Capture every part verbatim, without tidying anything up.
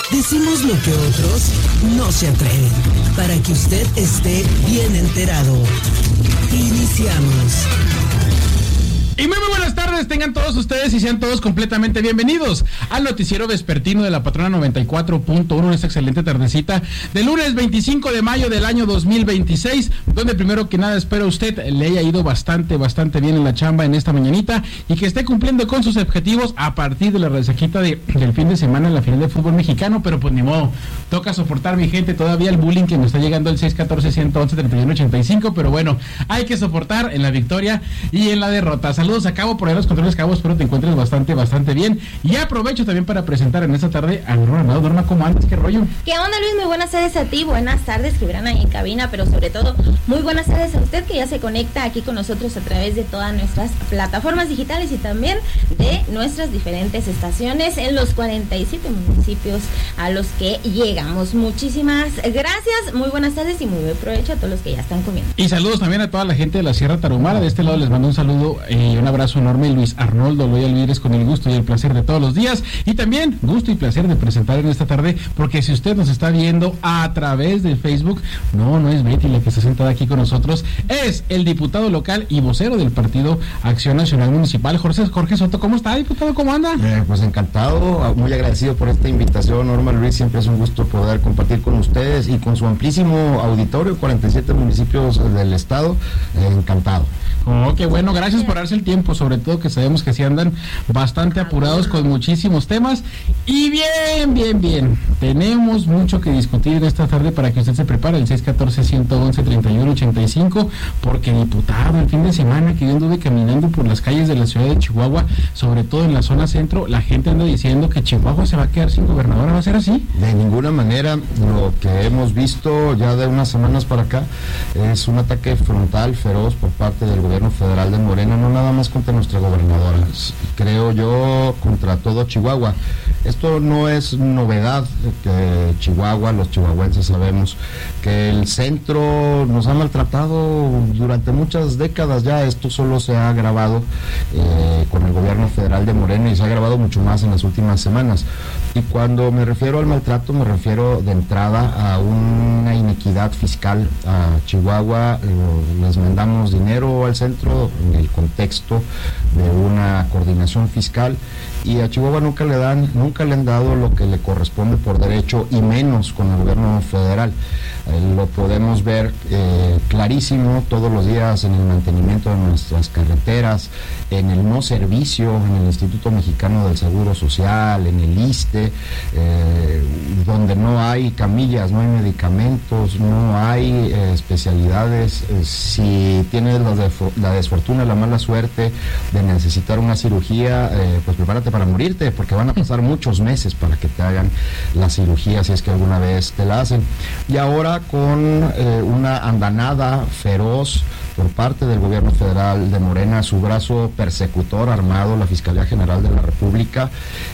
Decimos lo que otros no se atreven, para que usted esté bien enterado. Iniciamos. Y muy, muy buenas tardes, tengan todos ustedes y sean todos completamente bienvenidos al noticiero vespertino de la Patrona noventa y cuatro punto uno en esta excelente tardecita de lunes veinticinco de mayo del año dos mil veintiséis, donde primero que nada espero usted le haya ido bastante, bastante bien en la chamba en esta mañanita y que esté cumpliendo con sus objetivos a partir de la resajita de, del fin de semana en la final de fútbol mexicano, pero pues ni modo, toca soportar, mi gente, todavía el bullying que nos está llegando el seis catorce ciento once treinta y uno ochenta y cinco, pero bueno, hay que soportar en la victoria y en la derrota. Saludos a Cabo por ahí los controles, Cabo, espero te encuentres bastante, bastante bien. Y aprovecho también para presentar en esta tarde a Norma Armado. Norma, ¿cómo andas? ¿Qué rollo? ¿Qué onda, Luis? Muy buenas tardes a ti, buenas tardes, Gibran, ahí en cabina, pero sobre todo, muy buenas tardes a usted que ya se conecta aquí con nosotros a través de todas nuestras plataformas digitales y también de nuestras diferentes estaciones en los cuarenta y siete municipios a los que llegamos. Muchísimas gracias, muy buenas tardes y muy buen provecho a todos los que ya están comiendo. Y saludos también a toda la gente de la Sierra Tarahumara. De este lado les mando un saludo y un abrazo enorme, Luis Arnoldo Loya Líderes, con el gusto y el placer de todos los días, y también gusto y placer de presentar en esta tarde, porque si usted nos está viendo a través de Facebook, no, no es Betty la que está sentada aquí con nosotros, es el diputado local y vocero del Partido Acción Nacional Municipal, Jorge, Jorge Soto. ¿Cómo está, diputado? ¿Cómo anda? Eh, pues encantado, muy agradecido por esta invitación, Norma, Luis, siempre es un gusto poder compartir con ustedes y con su amplísimo auditorio, cuarenta y siete municipios del estado, eh, encantado. Oh, qué bueno, gracias por darse el tiempo, sobre todo que sabemos que sí andan bastante apurados con muchísimos temas. Y bien, bien, bien, tenemos mucho que discutir en esta tarde para que usted se prepare, el seis catorce ciento once treinta y uno ochenta y cinco, porque diputado, el fin de semana que yo anduve caminando por las calles de la ciudad de Chihuahua, sobre todo en la zona centro, la gente anda diciendo que Chihuahua se va a quedar sin gobernadora. ¿Va a ser así? De ninguna manera. Lo que hemos visto ya de unas semanas para acá es un ataque frontal, feroz por parte del gobierno federal de Morena, no nada más contra nuestra gobernadora, creo yo, contra todo Chihuahua. Esto no es novedad, que Chihuahua, los chihuahuenses sabemos que el centro nos ha maltratado durante muchas décadas ya. Esto solo se ha agravado eh, con el gobierno federal de Morena y se ha agravado mucho más en las últimas semanas. Y cuando me refiero al maltrato, me refiero de entrada a una inequidad fiscal. A Chihuahua eh, les mandamos dinero al centro en el contexto de una coordinación fiscal, y a Chihuahua nunca le dan, nunca le han dado lo que le corresponde por derecho, y menos con el gobierno federal. Eh, lo podemos ver eh, clarísimo todos los días en el mantenimiento de nuestras carreteras, en el no servicio, en el Instituto Mexicano del Seguro Social, en el ISSSTE, eh, donde no hay camillas, no hay medicamentos, no hay eh, especialidades. Eh, si tienes la, defo- la desfortuna, la mala suerte de necesitar una cirugía, eh, pues prepárate para morirte, porque van a pasar muchos meses para que te hagan la cirugía, si es que alguna vez te la hacen. Y ahora con eh, una andanada feroz por parte del gobierno federal de Morena, su brazo persecutor armado, la Fiscalía General de la República,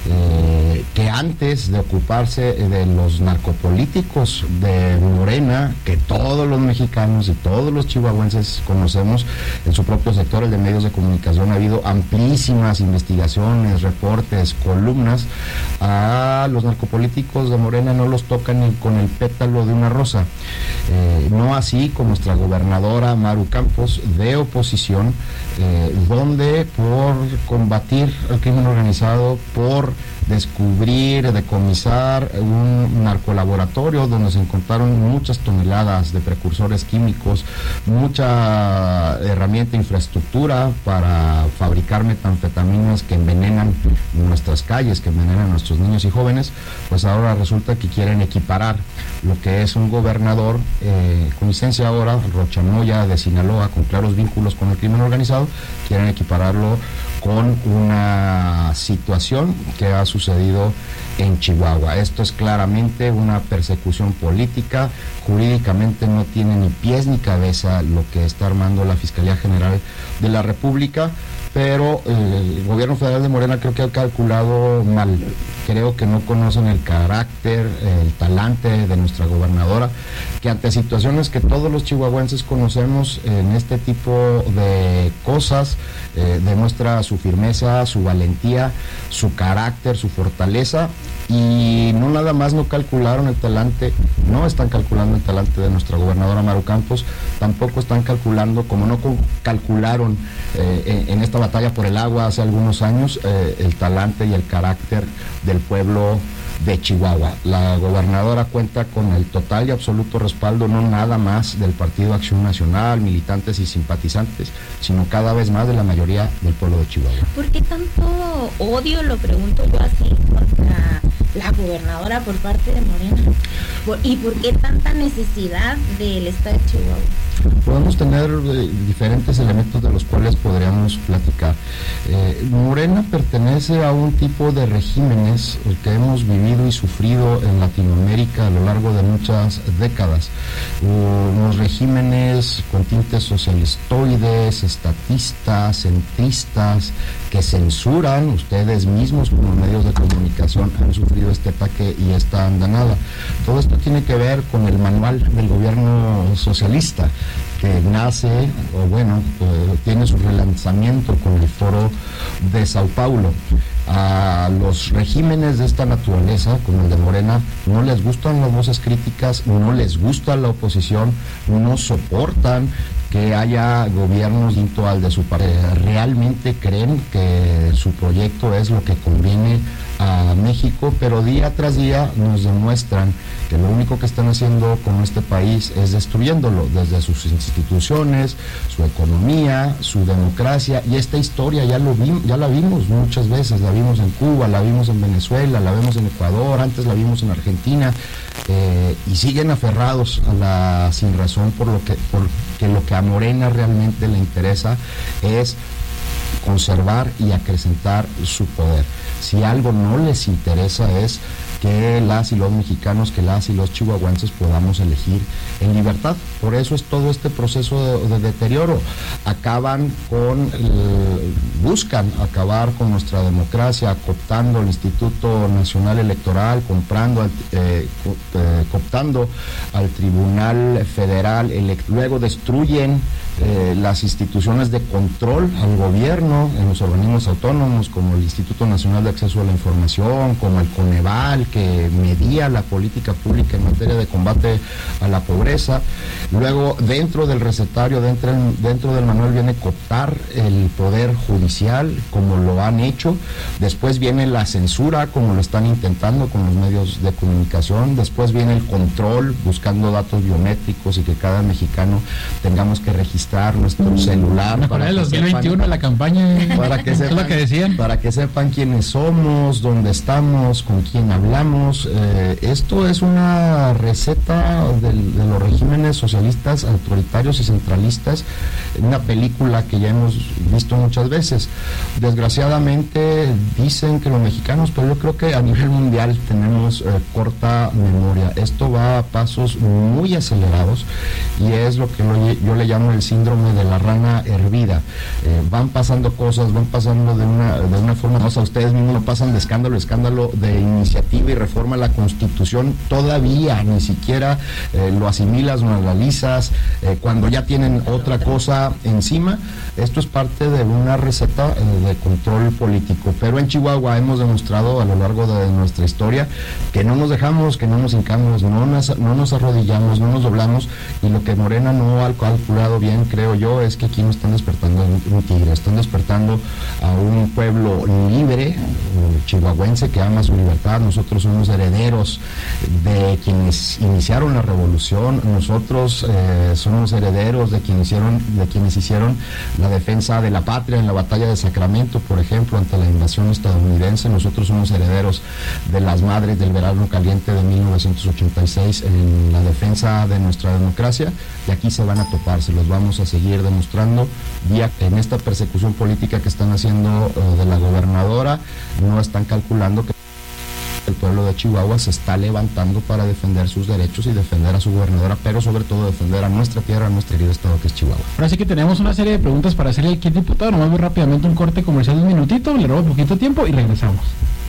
eh, que antes de ocuparse de los narcopolíticos de Morena, que todos los mexicanos y todos los chihuahuenses conocemos, en su propio sector, el de medios de comunicación, ha habido amplísimas investigaciones, reportes, columnas. A los narcopolíticos de Morena no los tocan ni con el pétalo de una rosa. Eh, no así con nuestra gobernadora Maru Campos, de oposición, eh, donde por combatir el crimen organizado, por descubrir, decomisar un narcolaboratorio donde se encontraron muchas toneladas de precursores químicos, mucha herramienta, infraestructura para fabricar metanfetaminas que envenenan nuestras calles, que envenenan a nuestros niños y jóvenes. Pues ahora resulta que quieren equiparar lo que es un gobernador eh, con licencia ahora, Rocha Moya de Sinaloa, con claros vínculos con el crimen organizado, quieren equipararlo con una situación que ha sucedido en Chihuahua. Esto es claramente una persecución política, jurídicamente no tiene ni pies ni cabeza lo que está armando la Fiscalía General de la República, pero eh, el gobierno federal de Morena creo que ha calculado mal. Creo que no conocen el carácter, el talante de nuestra gobernadora, que ante situaciones que todos los chihuahuenses conocemos en este tipo de cosas, eh, demuestra su firmeza, su valentía, su carácter, su fortaleza, y no nada más no calcularon el talante, no están calculando el talante de nuestra gobernadora Maru Campos, tampoco están calculando, como no calcularon eh, en, en esta batalla por el agua hace algunos años, eh, el talante y el carácter del pueblo de Chihuahua. La gobernadora cuenta con el total y absoluto respaldo, no nada más del Partido Acción Nacional, militantes y simpatizantes, sino cada vez más de la mayoría del pueblo de Chihuahua. ¿Por qué tanto odio, lo pregunto yo así, contra la gobernadora por parte de Morena? ¿Y por qué tanta necesidad del estado de Chihuahua? Podemos tener eh, diferentes elementos de los cuales podríamos platicar. Eh, Morena pertenece a un tipo de regímenes que hemos vivido y sufrido en Latinoamérica a lo largo de muchas décadas. Unos regímenes con tintes socialistoides, estatistas, centristas, que censuran. Ustedes mismos como medios de comunicación han sufrido este ataque y esta andanada. Todo esto tiene que ver con el manual del gobierno socialista, que nace, o bueno, eh, tiene su relanzamiento con el Foro de Sao Paulo. A los regímenes de esta naturaleza, como el de Morena, no les gustan las voces críticas, no les gusta la oposición, no soportan que haya gobiernos distintos al de su país. Realmente creen que su proyecto es lo que conviene a México, pero día tras día nos demuestran que lo único que están haciendo con este país es destruyéndolo, desde sus instituciones, su economía, su democracia, y esta historia ya lo vi, ya la vimos muchas veces, la vimos en Cuba, la vimos en Venezuela, la vemos en Ecuador, antes la vimos en Argentina, eh, y siguen aferrados a la sin razón, por lo que, porque lo que a Morena realmente le interesa es conservar y acrecentar su poder. Si algo no les interesa es que las y los mexicanos, que las y los chihuahuenses podamos elegir en libertad. Por eso es todo este proceso de, de deterioro. Acaban con, eh, buscan acabar con nuestra democracia, cooptando el Instituto Nacional Electoral, comprando, eh, eh, cooptando al Tribunal Federal, elect- luego destruyen eh, las instituciones de control al gobierno en los organismos autónomos, como el Instituto Nacional de Acceso a la Información, como el Coneval, que medía la política pública en materia de combate a la pobreza. Luego, dentro del recetario, dentro, dentro del manual, viene cooptar el poder judicial, como lo han hecho. Después viene la censura, como lo están intentando con los medios de comunicación. Después viene el control, buscando datos biométricos y que cada mexicano tengamos que registrar nuestro celular. Para el dos mil veintiuno, sepan, la campaña, para que sepan, es lo que decían. Para que sepan quiénes somos, dónde estamos, con quién hablamos. Eh, esto es una receta del, de los regímenes socialistas, autoritarios y centralistas, una película que ya hemos visto muchas veces. Desgraciadamente dicen que los mexicanos, pero yo creo que a nivel mundial tenemos eh, corta memoria. Esto va a pasos muy acelerados y es lo que lo, yo le llamo el síndrome de la rana hervida. Eh, van pasando cosas, van pasando de una, de una forma, o sea, ustedes mismos lo pasan de escándalo, escándalo de iniciativa y reforma a la Constitución, todavía ni siquiera eh, lo asimilas, lo analizas, eh, cuando ya tienen otra cosa encima. Esto es parte de una receta eh, de control político, pero en Chihuahua hemos demostrado a lo largo de nuestra historia que no nos dejamos, que no nos hincamos, no nos, no nos arrodillamos, no nos doblamos, y lo que Morena no ha calculado bien, creo yo, es que aquí no están despertando un tigre, están despertando a un pueblo libre, chihuahuense, que ama su libertad. Nosotros somos herederos de quienes iniciaron la revolución, nosotros eh, somos herederos de quienes hicieron, de quienes hicieron la defensa de la patria en la batalla de Sacramento, por ejemplo, ante la invasión estadounidense. Nosotros somos herederos de las madres del verano caliente de mil novecientos ochenta y seis en la defensa de nuestra democracia, y aquí se van a topar, se los vamos a seguir demostrando día en esta persecución política que están haciendo uh, de la gobernadora. No están calculando que el pueblo de Chihuahua se está levantando para defender sus derechos y defender a su gobernadora, pero sobre todo defender a nuestra tierra, a nuestro querido estado que es Chihuahua. Ahora sí que tenemos una serie de preguntas para hacerle al kit diputado, nomás muy rápidamente un corte comercial de un minutito, le robo poquito tiempo y regresamos.